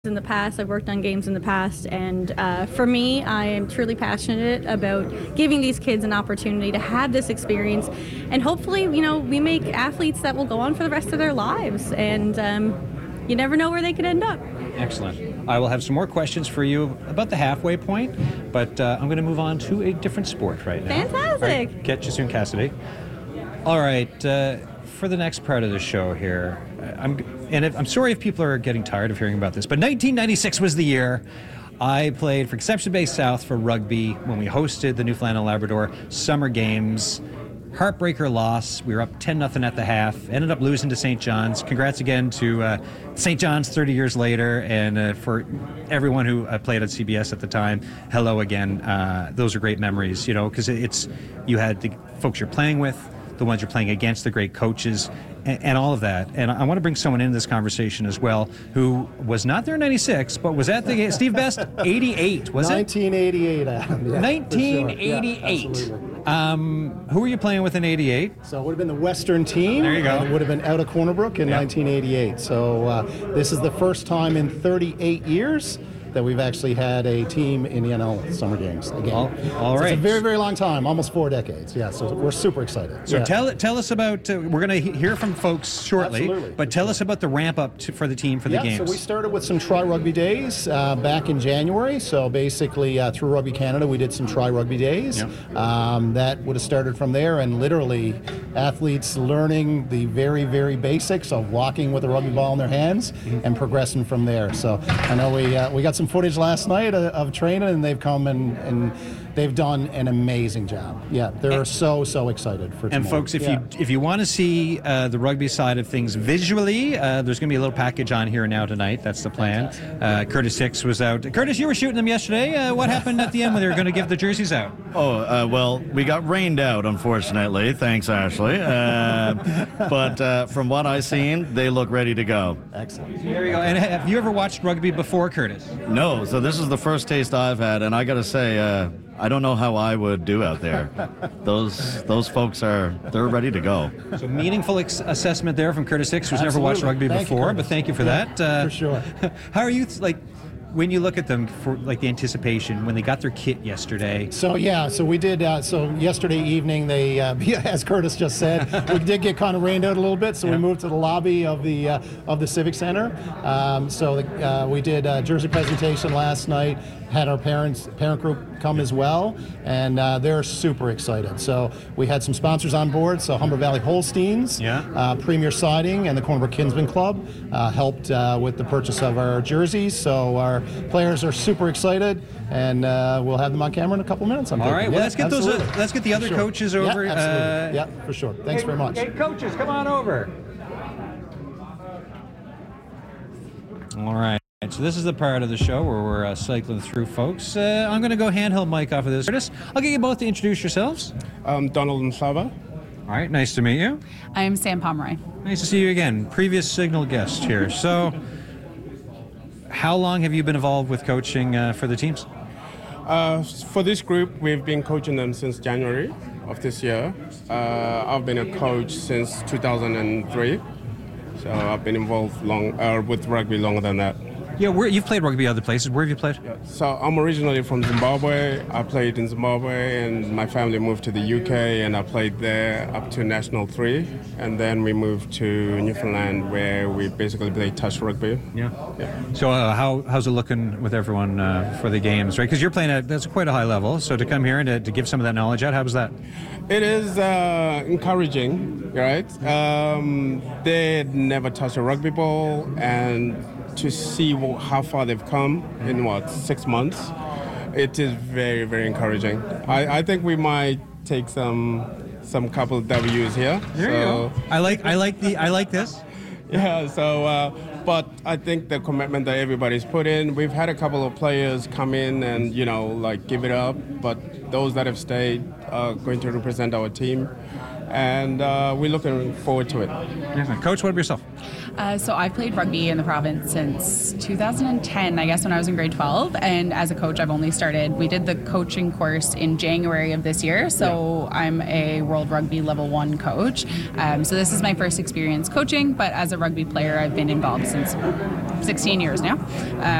in the past. I've worked on games in the past, and for me, I am truly passionate about giving these kids an opportunity to have this experience, and hopefully, we make athletes that will go on for the rest of their lives, and you never know where they could end up. Excellent. I will have some more questions for you about the halfway point, but I'm going to move on to a different sport right now. Fantastic. Right, catch you soon, Cassidy. All right, for the next part of the show here, I'm sorry if people are getting tired of hearing about this, but 1996 was the year I played for Conception Bay South for rugby when we hosted the Newfoundland and Labrador Summer Games. Heartbreaker loss. We were up 10-0 at the half. Ended up losing to St. John's. Congrats again to St. John's 30 years later. And for everyone who played at CBS at the time, hello again. Those are great memories, because you had the folks you're playing with, the ones you're playing against, the great coaches, and all of that. And I want to bring someone into this conversation as well who was not there in 96, but was at the Steve Best 88, was 1988, Adam. Yeah, 1988. Sure. Yeah, who were you playing with in 88? So it would have been the Western team. There you go. And it would have been out of Corner Brook in 1988. So this is the first time in 38 years that we've actually had a team in the NL Summer Games again. All right. It's a very, very long time, almost 4 decades. Yeah, so we're super excited. So tell us about, we're going to hear from folks shortly, Absolutely. But tell us about the ramp up for the team for the games. So we started with some Try Rugby Days back in January. So basically through Rugby Canada, we did some Try Rugby Days. Yep. That would have started from there, and literally athletes learning the very, very basics of walking with a rugby ball in their hands and progressing from there. So I know we got some footage last night of training, and they've come and they've done an amazing job. Yeah, they're so excited for tomorrow. And folks, if you want to see the rugby side of things visually, there's going to be a little package on Here Now tonight. That's the plan. Curtis Hicks was out. Curtis, you were shooting them yesterday. What happened at the end when they were going to give the jerseys out? Well, we got rained out, unfortunately. Thanks, Ashley. But from what I've seen, they look ready to go. Excellent. There you go. And have you ever watched rugby before, Curtis? No, so this is the first taste I've had, and I got to say, I don't know how I would do out there. Those folks they're ready to go. So meaningful assessment there from Curtis Hicks, who's never Absolutely. watched rugby Thank you, before, Curtis. but thank you for that. For sure. How are you, when you look at them for the anticipation when they got their kit yesterday? So we did. So yesterday evening, they, as Curtis just said, we did get kind of rained out a little bit. So we moved to the lobby of the Civic Center. We did a jersey presentation last night. Had our parent group come as well, and they're super excited. So we had some sponsors on board. So Humber Valley Holsteins, Premier Siding, and the Corner Brook Kinsman Club helped with the purchase of our jerseys. So our players are super excited, and we'll have them on camera in a couple minutes. All right. Well, let's get absolutely. Let's get the other coaches over. Yeah, absolutely. Yeah, for sure. Thanks very much. Hey, coaches, come on over. All right. So this is the part of the show where we're cycling through folks. I'm going to go handheld mic off of this. Curtis, I'll get you both to introduce yourselves. Donald and Sava. All right, nice to meet you. I'm Sam Pomeroy. Nice to see you again. Previous Signal guest here. So how long have you been involved with coaching for the teams? For this group, we've been coaching them since January of this year. I've been a coach since 2003. So I've been involved with rugby longer than that. Yeah, you've played rugby other places. Where have you played? Yeah. So I'm originally from Zimbabwe. I played in Zimbabwe, and my family moved to the UK, and I played there up to National 3. And then we moved to Newfoundland, where we basically played touch rugby. Yeah. So how's it looking with everyone for the games, right? Because you're playing that's quite a high level. So to come here and to give some of that knowledge out, how was that? It is encouraging, right? They never touched a rugby ball, and to see how far they've come in 6 months, it is very, very encouraging. I think we might take some couple of W's here. There you go. I like this. Yeah. So, but I think the commitment that everybody's put in. We've had a couple of players come in and give it up, but those that have stayed are going to represent our team. And we're looking forward to it. Coach, what about yourself? So I've played rugby in the province since 2010, I guess, when I was in grade 12. And as a coach, we did the coaching course in January of this year. So I'm a World Rugby Level 1 coach. So this is my first experience coaching, but as a rugby player, I've been involved since 16 years now.